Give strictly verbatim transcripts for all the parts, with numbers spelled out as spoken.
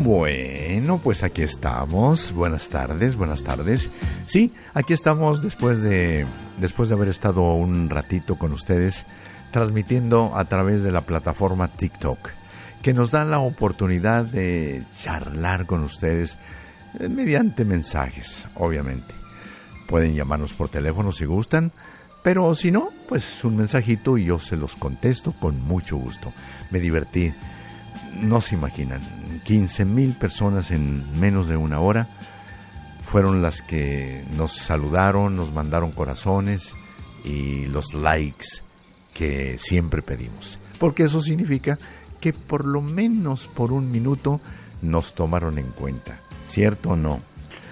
Bueno, pues aquí estamos. Buenas tardes, buenas tardes. Sí, aquí estamos después de después de haber estado un ratito con ustedes transmitiendo a través de la plataforma TikTok, que nos da la oportunidad de charlar con ustedes mediante mensajes, obviamente. Pueden llamarnos por teléfono si gustan, pero si no, pues un mensajito y yo se los contesto con mucho gusto. Me divertí, no se imaginan, quince mil personas en menos de una hora fueron las que nos saludaron, nos mandaron corazones y los likes que siempre pedimos, porque eso significa que por lo menos por un minuto nos tomaron en cuenta, ¿cierto o no?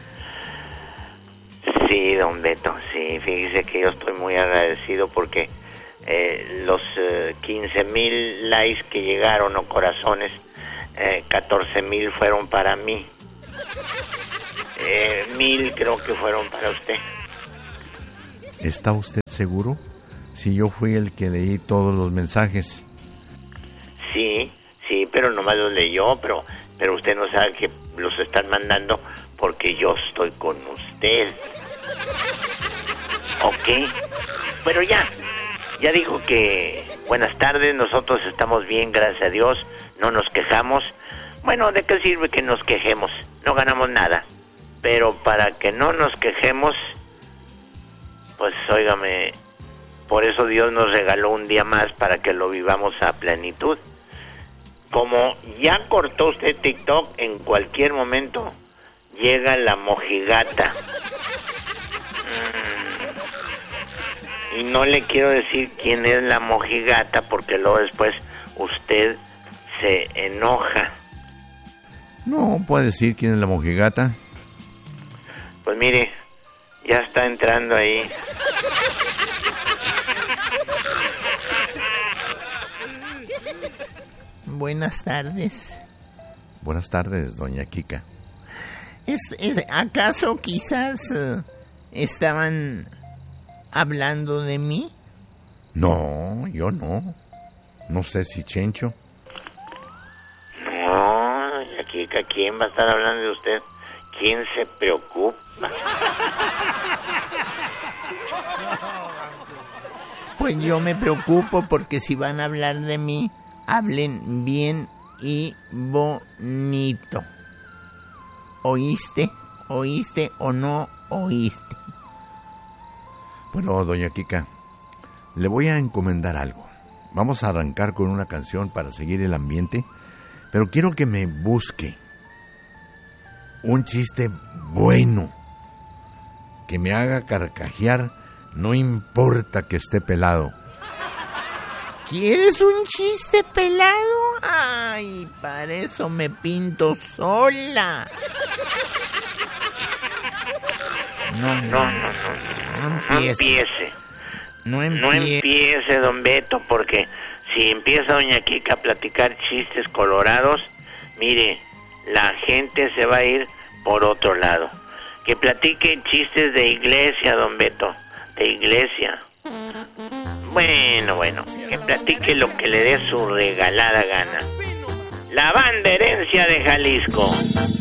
Sí, don Beto, sí, fíjese que yo estoy muy agradecido porque eh, los eh, quince mil likes que llegaron o corazones, eh, catorce mil fueron para mí, eh, mil creo que fueron para usted. ¿Está usted seguro? Si yo fui el que leí todos los mensajes. Sí, sí, pero nomás los leyó, pero, pero usted no sabe que los están mandando porque yo estoy con usted. Ok, pero ya, ya dijo que buenas tardes, nosotros estamos bien, gracias a Dios, no nos quejamos. Bueno, ¿de qué sirve que nos quejemos? No ganamos nada, pero para que no nos quejemos, pues óigame, por eso Dios nos regaló un día más para que lo vivamos a plenitud. Como ya cortó usted TikTok, en cualquier momento llega la mojigata. Y no le quiero decir quién es la mojigata porque luego después usted se enoja. No, ¿puede decir quién es la mojigata? Pues mire, ya está entrando ahí. Buenas tardes. Buenas tardes, doña Kika. ¿Es, es, ¿Acaso quizás uh, estaban hablando de mí? No, yo no. No sé si Chencho. No, doña Kika, ¿quién va a estar hablando de usted? ¿Quién se preocupa? Pues yo me preocupo porque si van a hablar de mí, hablen bien y bonito. ¿Oíste? ¿Oíste o no oíste? Bueno, doña Kika, le voy a encomendar algo. Vamos a arrancar con una canción para seguir el ambiente, pero quiero que me busque un chiste bueno, que me haga carcajear, no importa que esté pelado. ¿Quieres un chiste pelado? Ay, para eso me pinto sola. No, no, no, no, no, no empiece. No empiece. No empiece, don Beto, porque si empieza doña Kika a platicar chistes colorados, mire, la gente se va a ir por otro lado. Que platique chistes de iglesia, don Beto, de iglesia. Bueno, bueno, que platique lo que le dé su regalada gana. La banda Herencia de Jalisco.